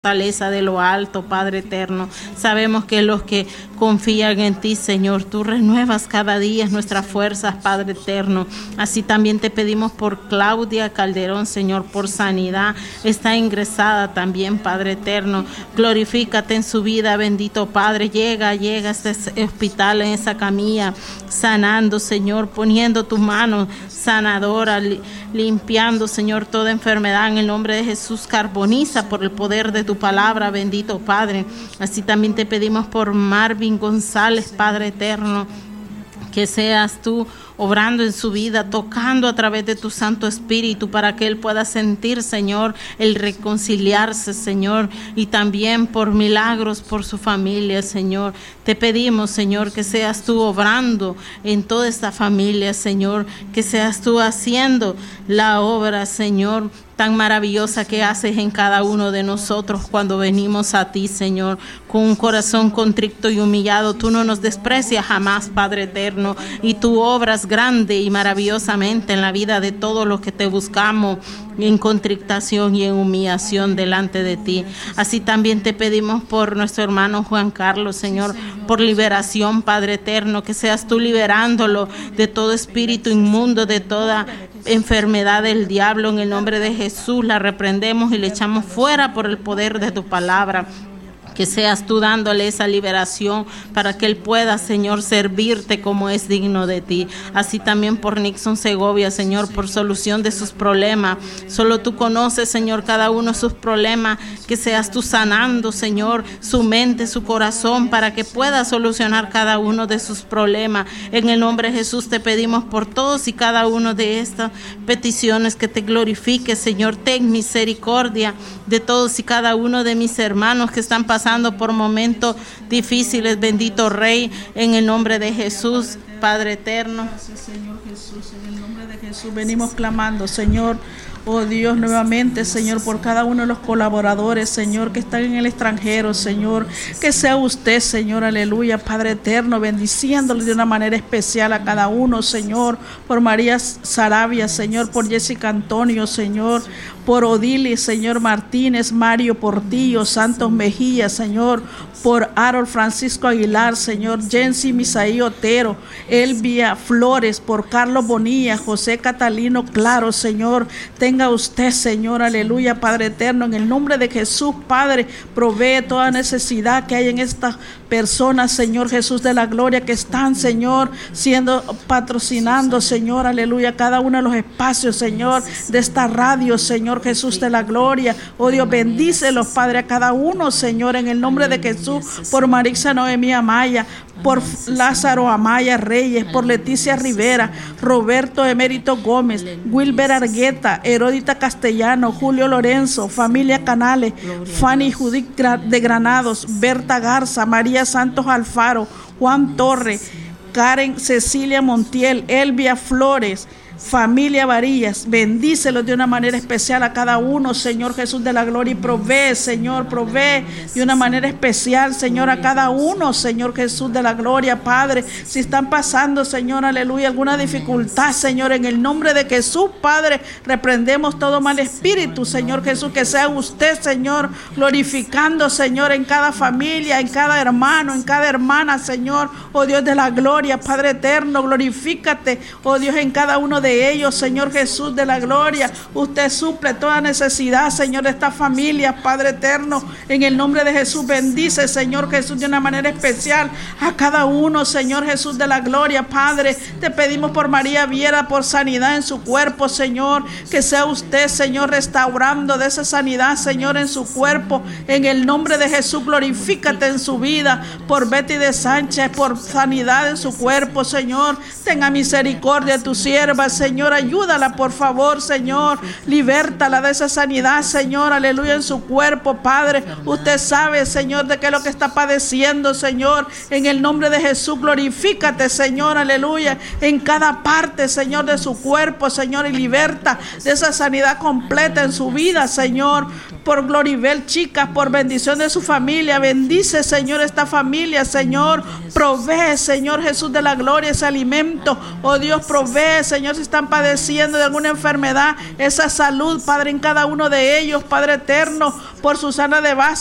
fortaleza de lo alto, Padre eterno. Sabemos que los que confían en ti, Señor, tú renuevas cada día nuestras fuerzas, Padre eterno. Así también te pedimos por Claudia Calderón, Señor, por sanidad. Está ingresada también, Padre eterno. Glorifícate en su vida, bendito Padre. Llega a este hospital, en esa camilla, sanando, Señor, poniendo tu mano sanadora, limpiando, Señor, toda enfermedad en el nombre de Jesús. Carboniza por el poder de tu palabra, bendito Padre. Así también te pedimos por Marvin González, Padre eterno, que seas tú obrando en su vida, tocando a través de tu Santo Espíritu para que él pueda sentir, Señor, el reconciliarse, Señor, y también por milagros por su familia, Señor. Te pedimos, Señor, que seas tú obrando en toda esta familia, Señor, que seas tú haciendo la obra, Señor, tan maravillosa que haces en cada uno de nosotros cuando venimos a ti, Señor, con un corazón contrito y humillado. Tú no nos desprecias jamás, Padre eterno, y tú obras grande y maravillosamente en la vida de todos los que te buscamos en contrición y en humillación delante de ti. Así también te pedimos por nuestro hermano Juan Carlos, Señor, por liberación, Padre eterno, que seas tú liberándolo de todo espíritu inmundo, de toda enfermedad del diablo. En el nombre de Jesús la reprendemos y le echamos fuera por el poder de tu palabra. Que seas tú dándole esa liberación para que él pueda, Señor, servirte como es digno de ti. Así también por Nixon Segovia, Señor, por solución de sus problemas. Solo tú conoces, Señor, cada uno de sus problemas. Que seas tú sanando, Señor, su mente, su corazón, para que pueda solucionar cada uno de sus problemas. En el nombre de Jesús te pedimos por todos y cada uno de estas peticiones que te glorifiques, Señor. Ten misericordia de todos y cada uno de mis hermanos que están pasando por momentos difíciles, bendito Rey, en el nombre de Jesús, Padre eterno. Gracias, Señor Jesús, en el nombre de Jesús venimos clamando, Señor. Oh Dios, nuevamente, Señor, por cada uno de los colaboradores, Señor, que están en el extranjero, Señor, que sea usted, Señor, aleluya, Padre eterno, bendiciéndole de una manera especial a cada uno, Señor, por María Sarabia, Señor, por Jessica Antonio, Señor, por Odilis, Señor Martínez, Mario Portillo, Santos Mejía, Señor, por Harold Francisco Aguilar, Señor, Jensi Misaí Otero, Elvia Flores, por Carlos Bonilla, José Catalino Claro, Señor, tenga usted, Señor, aleluya, Padre eterno, en el nombre de Jesús, Padre, provee toda necesidad que hay en estas personas, Señor Jesús de la gloria, que están, Señor, siendo patrocinando, Señor, aleluya, cada uno de los espacios, Señor, de esta radio, Señor Jesús de la gloria. Oh Dios, bendícelos, Padre, a cada uno, Señor, en el nombre de Jesús, por Marixa Noemí Amaya, por Lázaro Amaya Reyes, por Leticia Rivera, Roberto Emérito Gómez, Wilber Argueta, Heródita Castellano, Julio Lorenzo, familia Canales, Fanny Judith de Granados, Berta Garza, María Santos Alfaro, Juan Torre, Karen Cecilia Montiel, Elvia Flores, familia Varillas, bendícelos de una manera especial a cada uno, Señor Jesús de la gloria, y provee, Señor, provee de una manera especial, Señor, a cada uno, Señor Jesús de la gloria, Padre, si están pasando, Señor, aleluya, alguna dificultad, Señor, en el nombre de Jesús, Padre, reprendemos todo mal espíritu, Señor Jesús, que sea usted, Señor, glorificando, Señor, en cada familia, en cada hermano, en cada hermana, Señor, oh Dios de la gloria, Padre eterno, glorifícate, oh Dios, en cada uno de ellos, Señor Jesús de la gloria. Usted suple toda necesidad, Señor, de esta familia, Padre eterno, en el nombre de Jesús. Bendice, Señor Jesús, de una manera especial a cada uno, Señor Jesús de la gloria, Padre. Te pedimos por María Viera, por sanidad en su cuerpo, Señor, que sea usted, Señor, restaurando de esa sanidad, Señor, en su cuerpo, en el nombre de Jesús. Glorifícate en su vida, por Betty de Sánchez, por sanidad en su cuerpo, Señor. Tenga misericordia de tu sierva, Señor, ayúdala, por favor, Señor, libértala de esa sanidad, Señor, aleluya, en su cuerpo, Padre. Usted sabe, Señor, de qué es lo que está padeciendo, Señor, en el nombre de Jesús. Glorifícate, Señor, aleluya, en cada parte, Señor, de su cuerpo, Señor, y liberta de esa sanidad completa en su vida, Señor. Por Gloribel, chicas, por bendición de su familia, bendice, Señor, esta familia, Señor, provee, Señor Jesús de la gloria, ese alimento, oh Dios, provee, Señor, si están padeciendo de alguna enfermedad, esa salud, Padre, en cada uno de ellos, Padre eterno, por Susana de Vázquez,